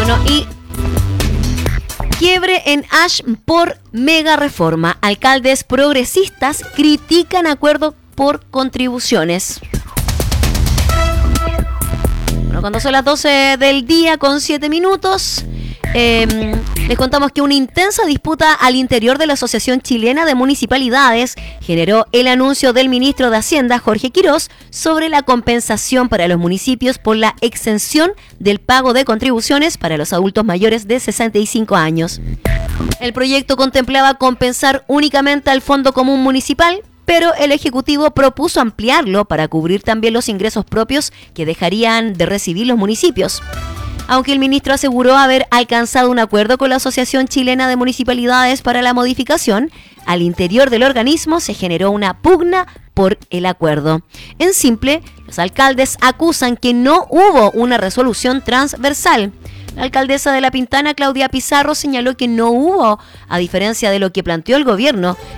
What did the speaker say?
Bueno, y quiebre en Ash por mega reforma. Alcaldes progresistas critican acuerdo por contribuciones. Bueno, cuando son las 12 del día con 7 minutos, les contamos que una intensa disputa al interior de la Asociación Chilena de Municipalidades generó el anuncio del ministro de Hacienda, Jorge Quirós, sobre la compensación para los municipios por la exención del pago de contribuciones para los adultos mayores de 65 años. El proyecto contemplaba compensar únicamente al Fondo Común Municipal, pero el Ejecutivo propuso ampliarlo para cubrir también los ingresos propios que dejarían de recibir los municipios. Aunque el ministro aseguró haber alcanzado un acuerdo con la Asociación Chilena de Municipalidades para la modificación, al interior del organismo se generó una pugna por el acuerdo. En simple, los alcaldes acusan que no hubo una resolución transversal. La alcaldesa de La Pintana, Claudia Pizarro, señaló que no hubo, a diferencia de lo que planteó el gobierno,